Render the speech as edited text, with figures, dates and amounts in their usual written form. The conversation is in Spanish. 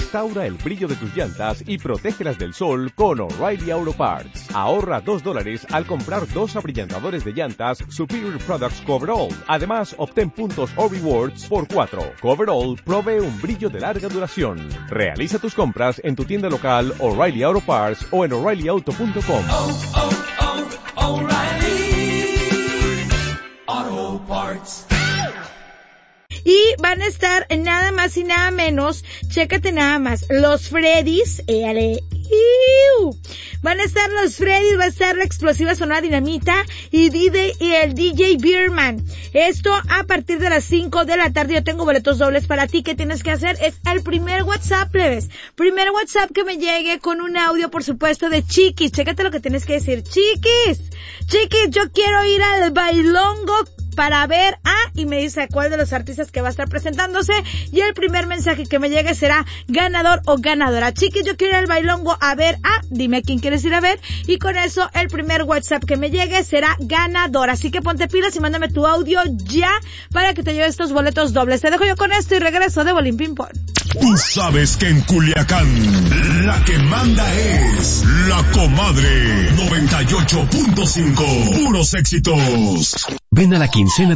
Restaura el brillo de tus llantas y protégelas del sol con O'Reilly Auto Parts. Ahorra $2 al comprar 2 abrillantadores de llantas Superior Products Coverall. Además, obtén puntos o rewards por 4. Coverall provee un brillo de larga duración. Realiza tus compras en tu tienda local O'Reilly Auto Parts o en O'ReillyAuto.com. O'Reilly Auto Parts. Y van a estar nada más y nada menos, chécate nada más, los Freddys, van a estar los Freddys, va a estar la explosiva Sonora Dinamita y el DJ Beerman. Esto a partir de las 5 de la tarde. Yo tengo boletos dobles para ti. ¿Qué tienes que hacer? Es el primer WhatsApp, plebes. Primer WhatsApp que me llegue con un audio, por supuesto, de Chiquis. Chécate lo que tienes que decir. Chiquis, yo quiero ir al bailongo para ver y me dice cuál de los artistas que va a estar presentándose, y el primer mensaje que me llegue será ganador o ganadora. Chiquis, yo quiero ir al bailongo a ver dime quién quieres ir a ver, y con eso el primer WhatsApp que me llegue será ganador. Así que ponte pilas y mándame tu audio ya para que te lleves estos boletos dobles. Te dejo yo con esto y regreso de Bolín Ping Pong. Tú sabes que en Culiacán la que manda es La Comadre 98.5. Puros éxitos. Ven a la quincena